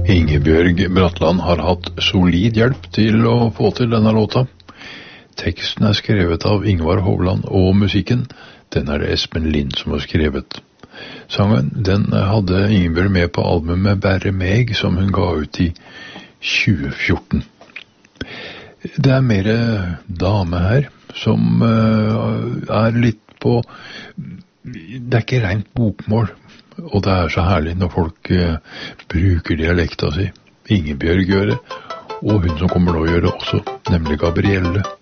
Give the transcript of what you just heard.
Ingebjørg Bratland har hatt solid hjelp til å få til denne låta. Teksten er skrevet av Ingvar Hovland, og musikken, den er det Espen Lind som har skrevet. Sangen, den hadde Ingebjørg med på albumet Bære meg, som hun ga ut i 2014. Det er mer dame her, som er litt på... Det er ikke rent bokmål, og det er så herlig når folk bruker dialekta si. Ingebjørg gjør det, og hun som kommer nå gjør det også, nemlig Gabrielle.